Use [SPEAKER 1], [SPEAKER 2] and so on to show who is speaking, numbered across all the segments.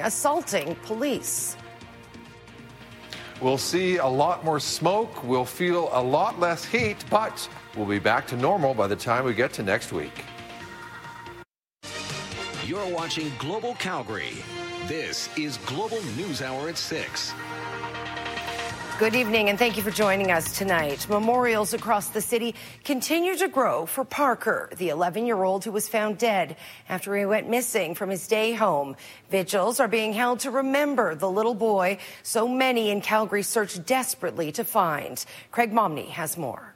[SPEAKER 1] assaulting police.
[SPEAKER 2] We'll see a lot more smoke. We'll feel a lot less heat, but we'll be back to normal by the time we get to next week.
[SPEAKER 3] You're watching Global Calgary. This is Global News Hour at 6.
[SPEAKER 1] Good evening, and thank you for joining us tonight. Memorials across the city continue to grow for Parker, the 11-year-old who was found dead after he went missing from his day home. Vigils are being held to remember the little boy so many in Calgary search desperately to find. Craig Momney has more.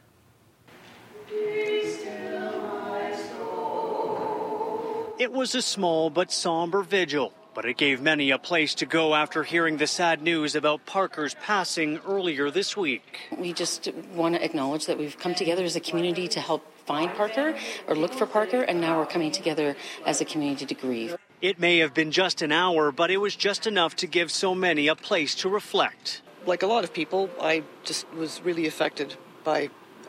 [SPEAKER 4] It was a small but somber vigil, but it gave many a place to go after hearing the sad news about Parker's passing earlier this week.
[SPEAKER 5] We just want to acknowledge that we've come together as a community to help find Parker or look for Parker, and now we're coming together as a community to grieve.
[SPEAKER 4] It may have been just an hour, but it was just enough to give so many a place to reflect.
[SPEAKER 6] Like a lot of people, I just was really affected by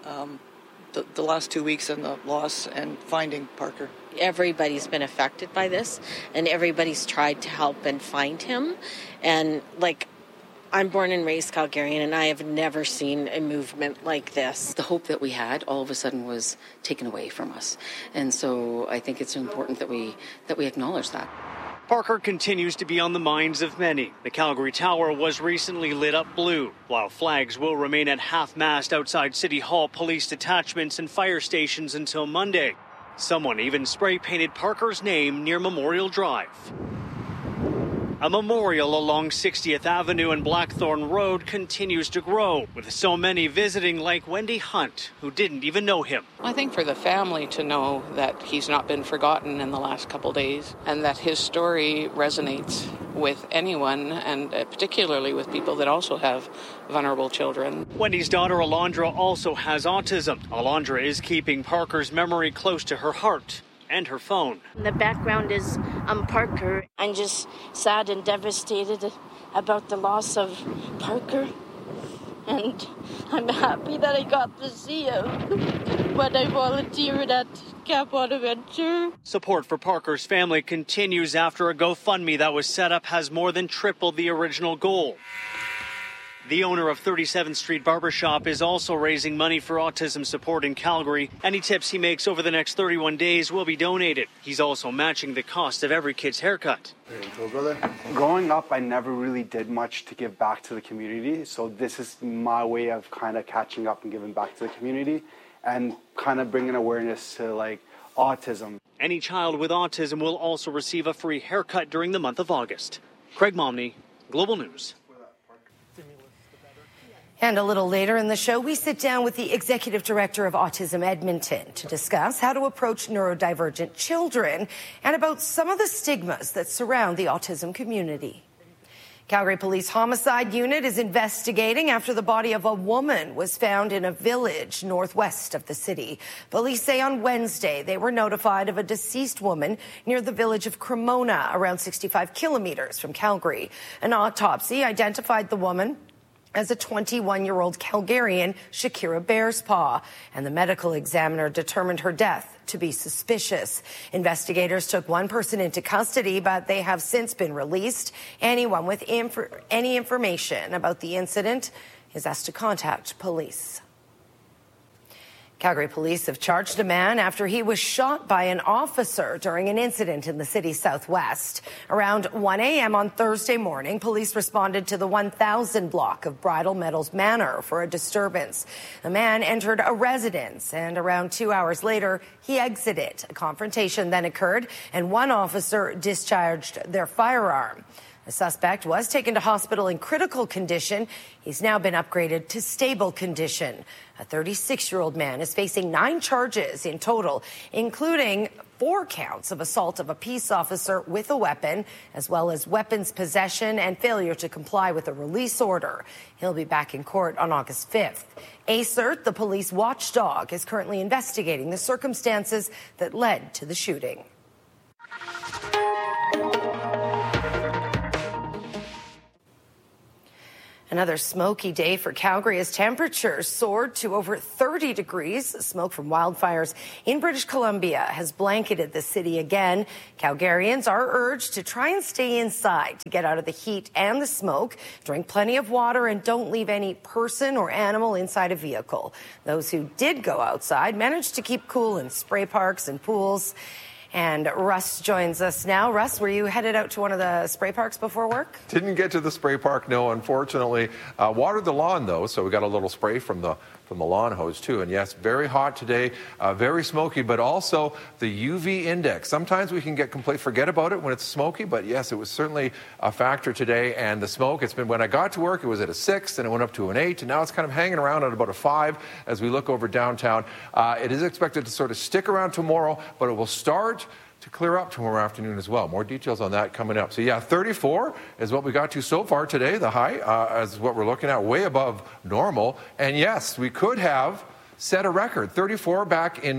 [SPEAKER 6] the last 2 weeks and the loss and finding Parker.
[SPEAKER 7] Everybody's been affected by this, and everybody's tried to help and find him. And I'm born and raised Calgarian, and I have never seen a movement like this.
[SPEAKER 5] The hope that we had all of a sudden was taken away from us. And so I think it's important that we acknowledge that.
[SPEAKER 4] Parker continues to be on the minds of many. The Calgary Tower was recently lit up blue, while flags will remain at half-mast outside City Hall, police detachments, and fire stations until Monday. Someone even spray-painted Parker's name near Memorial Drive. A memorial along 60th Avenue and Blackthorn Road continues to grow, with so many visiting like Wendy Hunt, who didn't even know him.
[SPEAKER 8] I think for the family to know that he's not been forgotten in the last couple days and that his story resonates with anyone, and particularly with people that also have vulnerable children.
[SPEAKER 4] Wendy's daughter Alondra also has autism. Alondra is keeping Parker's memory close to her heart and her phone.
[SPEAKER 9] The background is Parker. I'm just sad and devastated about the loss of Parker. And I'm happy that I got to see him. But I volunteered at Camp Bonaventure.
[SPEAKER 4] Support for Parker's family continues after a GoFundMe that was set up has more than tripled the original goal. The owner of 37th Street Barbershop is also raising money for autism support in Calgary. Any tips he makes over the next 31 days will be donated. He's also matching the cost of every kid's haircut.
[SPEAKER 10] There you go, brother. Growing up, I never really did much to give back to the community. So this is my way of kind of catching up and giving back to the community and kind of bringing awareness to autism.
[SPEAKER 4] Any child with autism will also receive a free haircut during the month of August. Craig Momney, Global News.
[SPEAKER 1] And a little later in the show, we sit down with the Executive Director of Autism Edmonton to discuss how to approach neurodivergent children and about some of the stigmas that surround the autism community. Calgary Police Homicide Unit is investigating after the body of a woman was found in a village northwest of the city. Police say on Wednesday they were notified of a deceased woman near the village of Cremona, around 65 kilometers from Calgary. An autopsy identified the woman as a 21-year-old Calgarian, Shakira Bearspaw, and the medical examiner determined her death to be suspicious. Investigators took one person into custody, but they have since been released. Anyone with any information about the incident is asked to contact police. Calgary police have charged a man after he was shot by an officer during an incident in the city's southwest. Around 1 a.m. on Thursday morning, police responded to the 1000 block of Bridal Meadows Manor for a disturbance. The man entered a residence, and around 2 hours later, he exited. A confrontation then occurred, and one officer discharged their firearm. The suspect was taken to hospital in critical condition. He's now been upgraded to stable condition. A 36-year-old man is facing 9 charges in total, including 4 counts of assault of a peace officer with a weapon, as well as weapons possession and failure to comply with a release order. He'll be back in court on August 5th. ACERT, the police watchdog, is currently investigating the circumstances that led to the shooting. Another smoky day for Calgary as temperatures soared to over 30 degrees. Smoke from wildfires in British Columbia has blanketed the city again. Calgarians are urged to try and stay inside to get out of the heat and the smoke. Drink plenty of water and don't leave any person or animal inside a vehicle. Those who did go outside managed to keep cool in spray parks and pools. And Russ joins us now. Russ, were you headed out to one of the spray parks before work?
[SPEAKER 2] Didn't get to the spray park, no, unfortunately. Watered the lawn, though, so we got a little spray from the lawn hose, too. And yes, very hot today, very smoky, but also the UV index. Sometimes we can forget about it when it's smoky, but yes, it was certainly a factor today. And the smoke, when I got to work, it was at a 6, and it went up to an 8, and now it's kind of hanging around at about a 5 as we look over downtown. It is expected to sort of stick around tomorrow, but it will start to clear up tomorrow afternoon as well. More details on that coming up. So yeah, 34 is what we got to so far today. The high is what we're looking at, way above normal. And yes, we could have set a record, 34 back in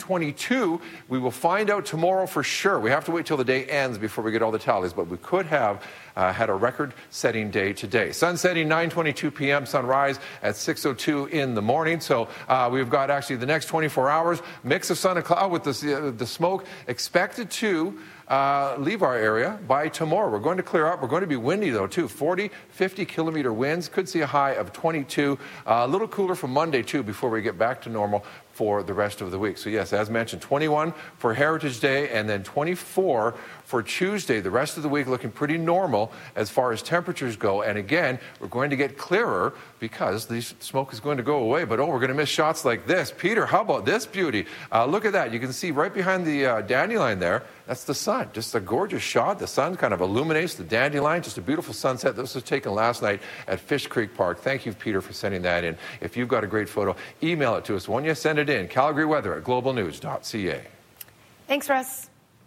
[SPEAKER 2] 1922. We will find out tomorrow for sure. We have to wait till the day ends before we get all the tallies, but we could have had a record-setting day today. Sun setting 9:22 p.m., sunrise at 6:02 in the morning. So we've got actually the next 24 hours, mix of sun and cloud with the smoke expected to leave our area by tomorrow. We're going to clear up. We're going to be windy, though, too. 40, 50-kilometer winds. Could see a high of 22. A little cooler from Monday, too, before we get back to normal for the rest of the week. So, yes, as mentioned, 21 for Heritage Day and then 24 for Tuesday. The rest of the week looking pretty normal as far as temperatures go. And again, we're going to get clearer because the smoke is going to go away. But, we're going to miss shots like this. Peter, how about this beauty? Look at that. You can see right behind the dandelion there, that's the sun. Just a gorgeous shot. The sun kind of illuminates the dandelion. Just a beautiful sunset. This was taken last night at Fish Creek Park. Thank you, Peter, for sending that in. If you've got a great photo, email it to us. When you send it in, Calgary Weather at globalnews.ca.
[SPEAKER 1] Thanks, Russ.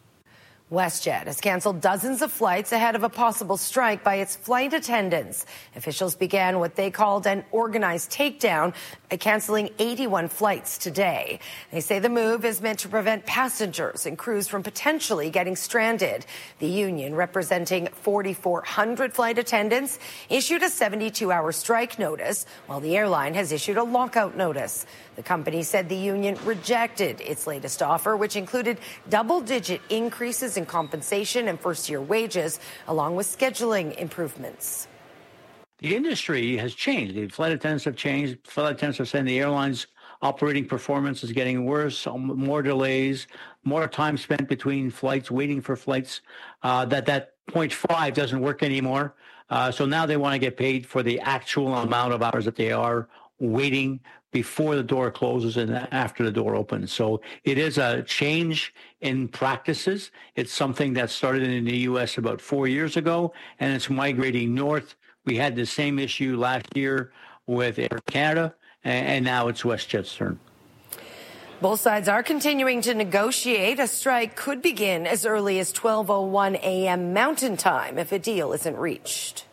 [SPEAKER 1] WestJet has canceled dozens of flights ahead of a possible strike by its flight attendants. Officials began what they called an organized takedown by canceling 81 flights today. They say the move is meant to prevent passengers and crews from potentially getting stranded. The union, representing 4,400 flight attendants, issued a 72-hour strike notice, while the airline has issued a lockout notice. The company said the union rejected its latest offer, which included double-digit increases in compensation and first-year wages, along with scheduling improvements.
[SPEAKER 11] The industry has changed. The flight attendants have changed. Flight attendants are saying the airline's operating performance is getting worse, more delays, more time spent between flights, waiting for flights, that 0.5 doesn't work anymore. So now they want to get paid for the actual amount of hours that they are waiting before the door closes and after the door opens. So it is a change in practices. It's something that started in the U.S. about 4 years ago, and it's migrating north. We had the same issue last year with Air Canada, and now it's WestJet's turn.
[SPEAKER 1] Both sides are continuing to negotiate. A strike could begin as early as 12:01 a.m. Mountain Time if a deal isn't reached.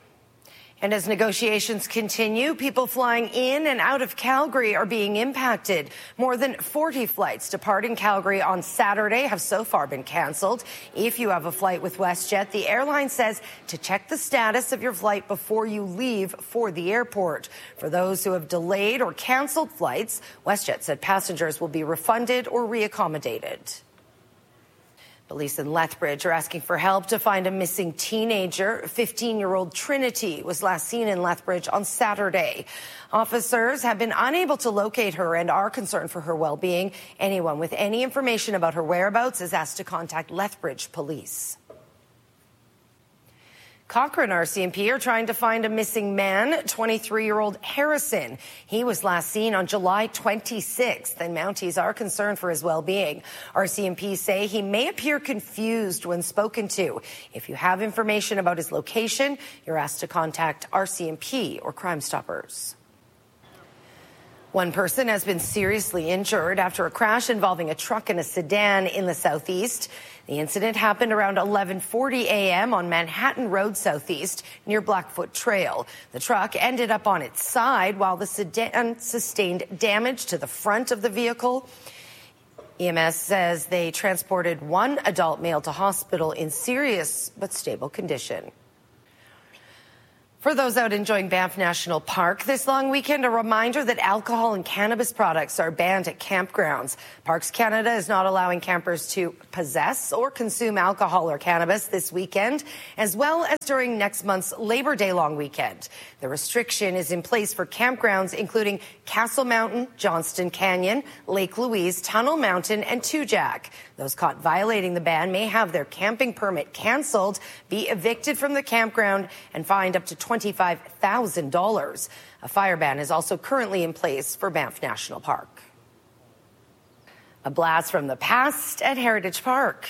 [SPEAKER 1] And as negotiations continue, people flying in and out of Calgary are being impacted. More than 40 flights departing Calgary on Saturday have so far been canceled. If you have a flight with WestJet, the airline says to check the status of your flight before you leave for the airport. For those who have delayed or canceled flights, WestJet said passengers will be refunded or reaccommodated. Police in Lethbridge are asking for help to find a missing teenager. 15-year-old Trinity was last seen in Lethbridge on Saturday. Officers have been unable to locate her and are concerned for her well-being. Anyone with any information about her whereabouts is asked to contact Lethbridge Police. Cochrane RCMP are trying to find a missing man, 23-year-old Harrison. He was last seen on July 26th, and Mounties are concerned for his well-being. RCMP say he may appear confused when spoken to. If you have information about his location, you're asked to contact RCMP or Crime Stoppers. One person has been seriously injured after a crash involving a truck and a sedan in the southeast. The incident happened around 11:40 a.m. on Manhattan Road Southeast near Blackfoot Trail. The truck ended up on its side while the sedan sustained damage to the front of the vehicle. EMS says they transported one adult male to hospital in serious but stable condition. For those out enjoying Banff National Park this long weekend, a reminder that alcohol and cannabis products are banned at campgrounds. Parks Canada is not allowing campers to possess or consume alcohol or cannabis this weekend, as well as during next month's Labor Day long weekend. The restriction is in place for campgrounds including Castle Mountain, Johnston Canyon, Lake Louise, Tunnel Mountain, and Tujac. Those caught violating the ban may have their camping permit canceled, be evicted from the campground, and fined up to $25,000. A fire ban is also currently in place for Banff National Park. A blast from the past at Heritage Park.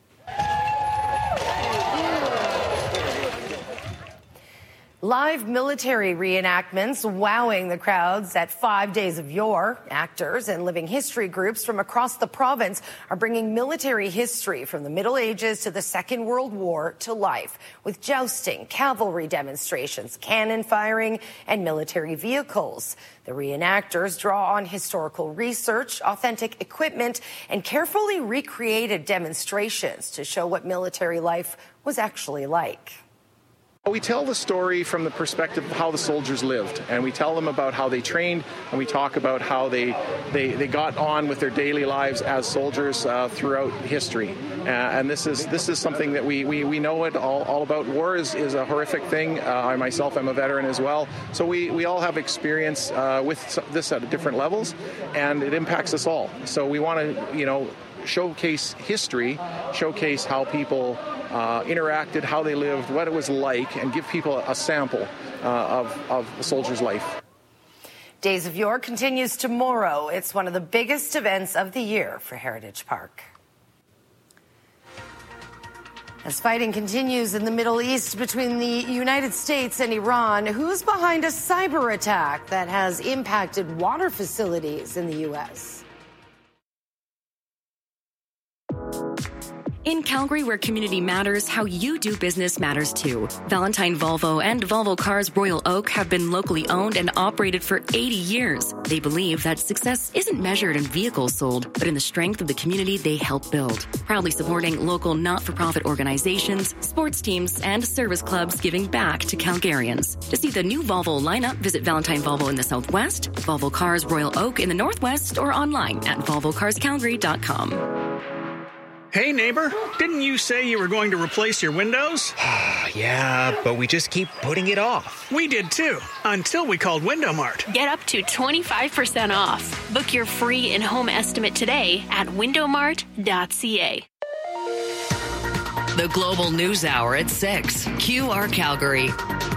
[SPEAKER 1] Live military reenactments wowing the crowds at 5 Days of Yore. Actors and living history groups from across the province are bringing military history from the Middle Ages to the Second World War to life, with jousting, cavalry demonstrations, cannon firing, and military vehicles. The reenactors draw on historical research, authentic equipment, and carefully recreated demonstrations to show what military life was actually like.
[SPEAKER 12] We tell the story from the perspective of how the soldiers lived, and we tell them about how they trained, and we talk about how they got on with their daily lives as soldiers throughout history. And this is something that we know it all about. War is a horrific thing. I myself am a veteran as well, so we all have experience with this at different levels, and it impacts us all. So we want to, showcase history, showcase how people interacted, how they lived, what it was like, and give people a sample of a soldier's life.
[SPEAKER 1] Days of Yore continues tomorrow. It's one of the biggest events of the year for Heritage Park. As fighting continues in the Middle East between the United States and Iran, who's behind a cyber attack that has impacted water facilities in the U.S.?
[SPEAKER 13] In Calgary, where community matters, how you do business matters too. Valentine Volvo and Volvo Cars Royal Oak have been locally owned and operated for 80 years. They believe that success isn't measured in vehicles sold, but in the strength of the community they help build. Proudly supporting local not-for-profit organizations, sports teams, and service clubs giving back to Calgarians. To see the new Volvo lineup, visit Valentine Volvo in the Southwest, Volvo Cars Royal Oak in the Northwest, or online at volvocarscalgary.com.
[SPEAKER 14] Hey, neighbor, didn't you say you were going to replace your windows?
[SPEAKER 15] Yeah, but we just keep putting it off.
[SPEAKER 14] We did too, until we called WindowMart.
[SPEAKER 16] Get up to 25% off. Book your free in-home estimate today at windowmart.ca.
[SPEAKER 17] The Global News Hour at 6. QR Calgary.